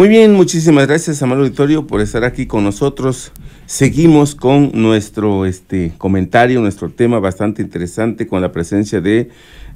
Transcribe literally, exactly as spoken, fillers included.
Muy bien, muchísimas gracias, amable auditorio, por estar aquí con nosotros. Seguimos con nuestro este comentario, nuestro tema bastante interesante, con la presencia de